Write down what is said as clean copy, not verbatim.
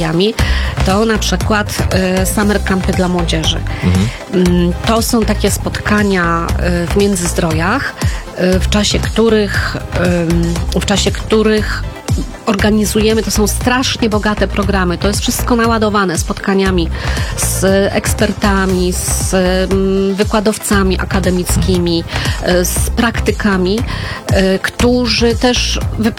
to na przykład summer campy dla młodzieży. To są takie spotkania w Międzyzdrojach, w czasie których organizujemy, to są strasznie bogate programy, to jest wszystko naładowane spotkaniami z ekspertami, z wykładowcami akademickimi, z praktykami, którzy też